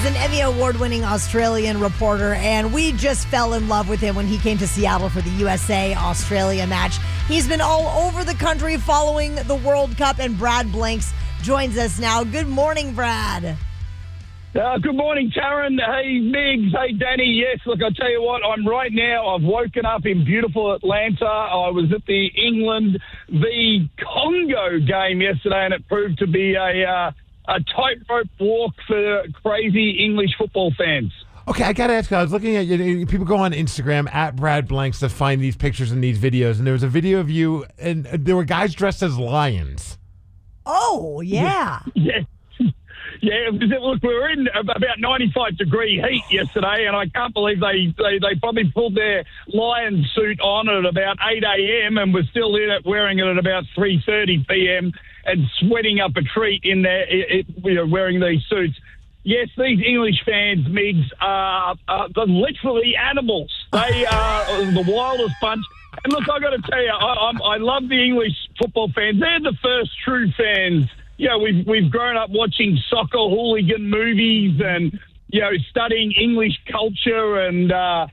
is an Emmy Award-winning Australian reporter, and we just fell in love with him when he came to Seattle for the USA-Australia match. He's been all over the country following the World Cup, and Brad Blanks joins us now. Good morning, Brad. Good morning, Taryn. Hey, Migs. Hey, Danny. Yes, look, I'll tell you what, I'm right now. I've woken up in beautiful Atlanta. I was at the England v Congo game yesterday, and it proved to be a tightrope walk for crazy English football fans. Okay, I got to ask you, I was looking at you. People go on Instagram, at Brad Blanks, to find these pictures and these videos, and there was a video of you, and there were guys dressed as lions. Oh, yeah. Yeah. Yeah, look, we were in about 95-degree heat yesterday, and I can't believe they probably pulled their lion suit on at about 8 a.m. and were still in it wearing it at about 3:30 p.m. and sweating up a treat in there, wearing these suits. Yes, these English fans, Migs, are literally animals. They are the wildest bunch. And look, I got to tell you, I love the English football fans. They're the first true fans. We've grown up watching soccer hooligan movies and, studying English culture, and,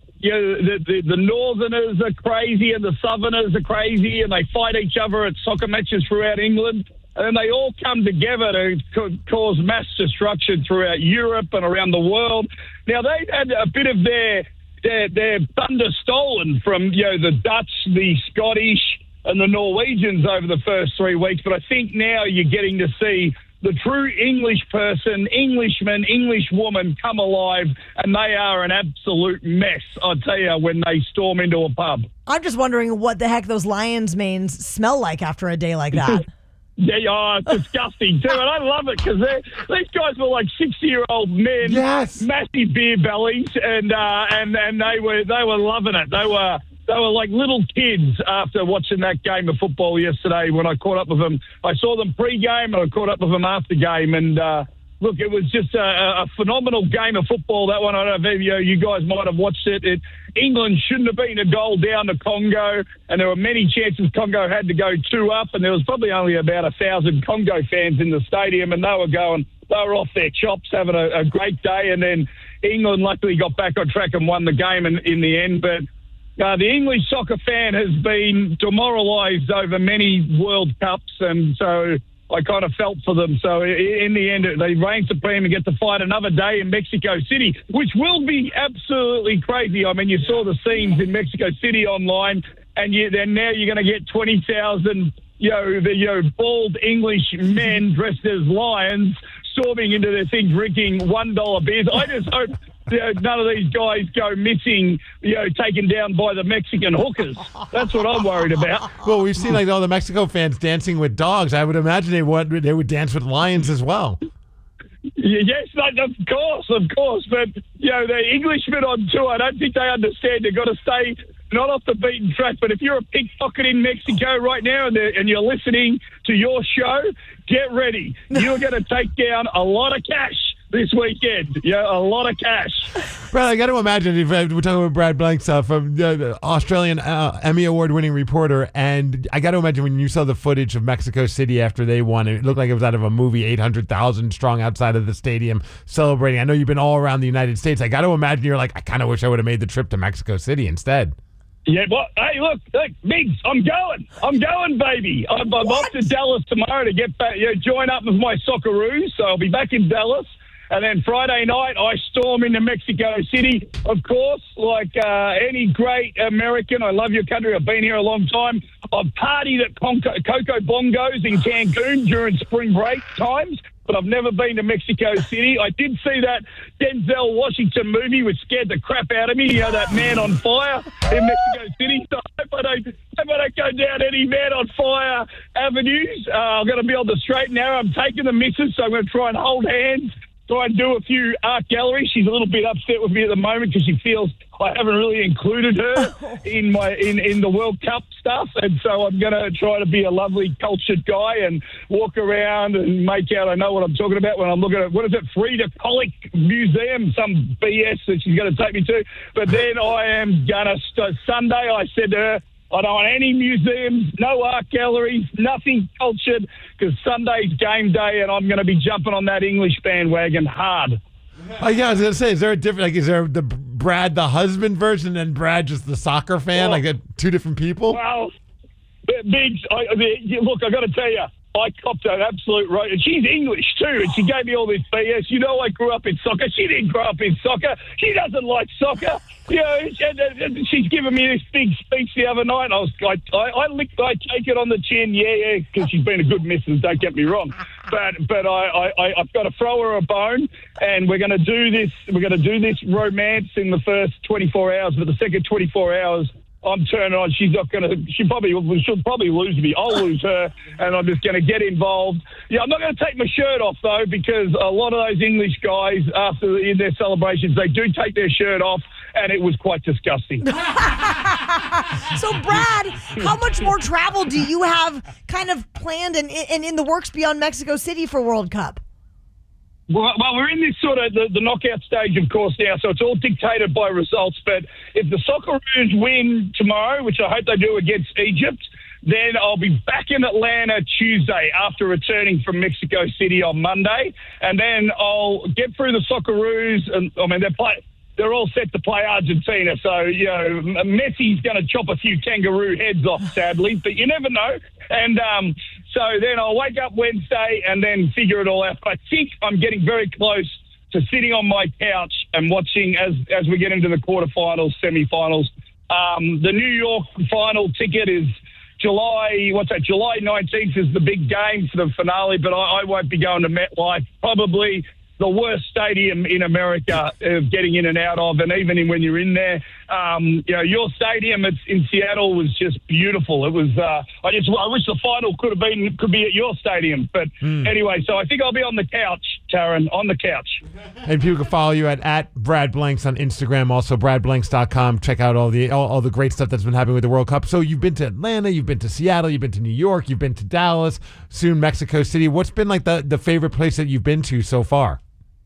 the Northerners are crazy and the Southerners are crazy, and they fight each other at soccer matches throughout England. And they all come together to cause mass destruction throughout Europe and around the world. Now, they've had a bit of their thunder stolen from, the Dutch, the Scottish, and the Norwegians over the first 3 weeks. But I think now you're getting to see the true English person, Englishman, Englishwoman come alive, and they are an absolute mess, I'll tell you, when they storm into a pub. I'm just wondering what the heck those Lions manes smell like after a day like that. Yeah, it's disgusting too, and I love it because these guys were like 60-year-old men, yes, massive beer bellies, and they were loving it. They were like little kids after watching that game of football yesterday. When I caught up with them, I saw them pre-game and I caught up with them after game, and look, it was just a phenomenal game of football, that one. I don't know if you guys might have watched it. England shouldn't have been a goal down to Congo, and there were many chances Congo had to go 2 up, and there was probably only about 1,000 Congo fans in the stadium, and they were off their chops, having a great day, and then England luckily got back on track and won the game in the end. But the English soccer fan has been demoralised over many World Cups, and so I kind of felt for them. So in the end, they reign supreme and get to fight another day in Mexico City, which will be absolutely crazy. I mean, you saw the scenes in Mexico City online, and then now you're going to get 20,000, bald English men dressed as lions storming into their thing, drinking $1 beers. I just hope none of these guys go missing, taken down by the Mexican hookers. That's what I'm worried about. Well, we've seen all the Mexico fans dancing with dogs. I would imagine they would dance with lions as well. Yes, of course. But, the Englishmen on tour, I don't think they understand. They've got to stay not off the beaten track. But if you're a pickpocket in Mexico right now and you're listening to your show, get ready. You're going to take down a lot of cash this weekend. A lot of cash. Brad, I got to imagine, we're talking about Brad Blanks from the Australian Emmy Award-winning reporter, and I got to imagine when you saw the footage of Mexico City after they won, it looked like it was out of a movie, 800,000 strong outside of the stadium celebrating. I know you've been all around the United States. I got to imagine you're like, I kind of wish I would have made the trip to Mexico City instead. Yeah, well, hey, look, Migs, I'm going, baby. I'm off to Dallas tomorrow to get back, join up with my Socceroos, so I'll be back in Dallas. And then Friday night, I storm into Mexico City. Of course, like any great American, I love your country. I've been here a long time. I've partied at Coco Bongos in Cancun during spring break times, but I've never been to Mexico City. I did see that Denzel Washington movie, which scared the crap out of me. That Man on Fire in Mexico City. So I hope I don't go down any Man on Fire avenues. I'm going to be on the straight and narrow. I'm taking the missus, so I'm going to try and hold hands. Try and do a few art galleries. She's a little bit upset with me at the moment because she feels I haven't really included her in the World Cup stuff, and so I'm going to try to be a lovely, cultured guy and walk around and make out I know what I'm talking about when I'm looking at, what is it, Frida Kahlo Museum, some BS that she's going to take me to. But then I am going to, Sunday I said to her, I don't want any museums, no art galleries, nothing cultured, because Sunday's game day and I'm going to be jumping on that English bandwagon hard. Yeah, I was gonna say, is there a different? Like, is there the Brad the husband version and Brad just the soccer fan? Like, two different people? Well, Biggs, look, I got to tell you, I copped an absolute right. And she's English too, and she gave me all this BS. You know, I grew up in soccer. She didn't grow up in soccer. She doesn't like soccer. You know, and she's giving me this big speech the other night. I take it on the chin, yeah, because she's been a good missus. Don't get me wrong, but I've got to throw her a bone, and we're going to do this. We're going to do this romance in the first 24 hours, but the second 24 hours. I'm turning on. She's not going to. She'll probably lose me. I'll lose her, and I'm just going to get involved. Yeah, I'm not going to take my shirt off though, because a lot of those English guys, in their celebrations, they do take their shirt off, and it was quite disgusting. So, Brad, how much more travel do you have kind of planned and in the works beyond Mexico City for World Cup? Well, we're in this sort of the knockout stage, of course, now, so it's all dictated by results. But if the Socceroos win tomorrow, which I hope they do against Egypt, then I'll be back in Atlanta Tuesday after returning from Mexico City on Monday. And then I'll get through the Socceroos. And I mean, they're all set to play Argentina. So, you know, Messi's going to chop a few kangaroo heads off, sadly, but you never know. And so then I'll wake up Wednesday and then figure it all out. But I think I'm getting very close to sitting on my couch and watching as we get into the quarterfinals, semifinals. The New York final ticket is July 19th is the big game for the finale, but I won't be going to MetLife. Probably the worst stadium in America of getting in and out of, and even when you're in there, you know, your stadium in Seattle was just beautiful. It was. I wish the final could be at your stadium, but anyway. So I think I'll be on the couch, Taryn, on the couch. And people can follow you at Brad Blanks on Instagram, also bradblanks.com. Check out all the great stuff that's been happening with the World Cup. So you've been to Atlanta, you've been to Seattle, you've been to New York, you've been to Dallas, soon Mexico City. What's been like the favorite place that you've been to so far?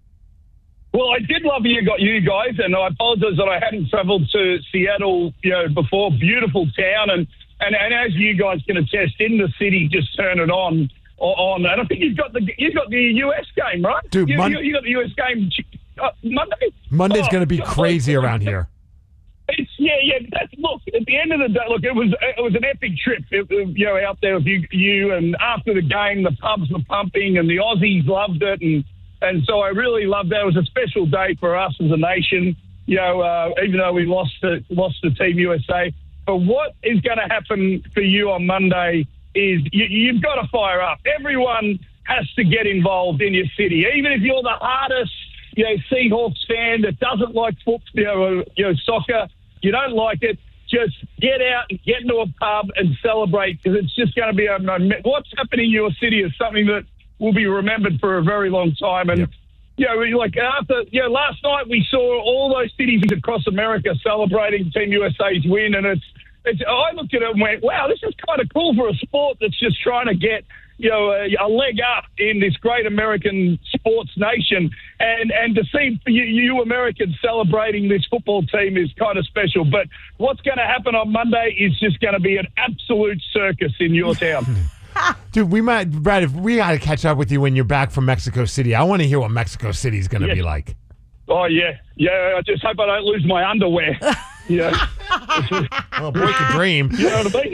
Well, I did love you guys, and I apologize that I hadn't travelled to Seattle, you know, before. Beautiful town, and as you guys can attest, in the city, just turn it on. And I think you've got the US game, right? Dude, you got the US game Monday. Monday's going to be crazy around here. It's yeah. Look, at the end of the day, look, it was an epic trip. You know, out there with you, and after the game, the pubs were pumping, and the Aussies loved it, and so I really loved that. It was a special day for us as a nation, you know, even though we lost to Team USA. But what is going to happen for you on Monday is you've got to fire up. Everyone has to get involved in your city, even if you're the hardest, you know, Seahawks fan that doesn't like football, you know, soccer. You don't like it. Just get out and get into a pub and celebrate, because it's just going to be what's happening in your city is something that will be remembered for a very long time. And, you know, like last night we saw all those cities across America celebrating Team USA's win. And I looked at it and went, wow, this is kind of cool for a sport that's just trying to get, you know, a leg up in this great American sports nation. And to see you Americans celebrating this football team is kind of special. But what's going to happen on Monday is just going to be an absolute circus in your town. Dude, Brad, if we got to catch up with you when you're back from Mexico City. I want to hear what Mexico City is going to be like. Oh, yeah. I just hope I don't lose my underwear. Yeah. Well, boy can dream. You know what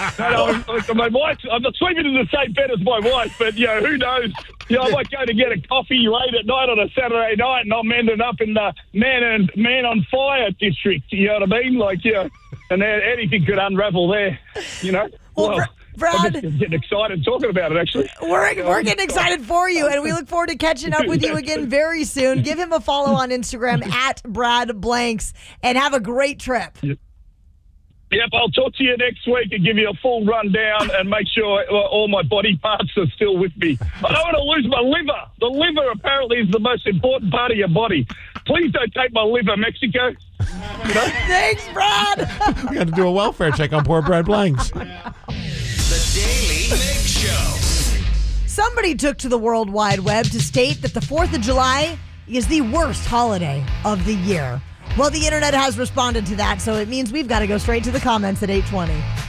I mean? My wife, I'm not sleeping in the same bed as my wife, but, you know, who knows? You know, I might go to get a coffee late at night on a Saturday night, and I'm ending up in the Man on Fire district. You know what I mean? Like, yeah, and anything could unravel there, you know? Well, Brad, I'm getting excited talking about it, actually. We're getting excited for you, and we look forward to catching up with you again very soon. Give him a follow on Instagram at Brad Blanks, and have a great trip. Yep, I'll talk to you next week and give you a full rundown and make sure all my body parts are still with me. I don't want to lose my liver. The liver apparently is the most important part of your body. Please don't take my liver, Mexico. You know? Thanks, Brad. We got to do a welfare check on poor Brad Blanks. The Daily Mix Show. Somebody took to the World Wide Web to state that the 4th of July is the worst holiday of the year. Well, the internet has responded to that, so it means we've got to go straight to the comments at 8:20.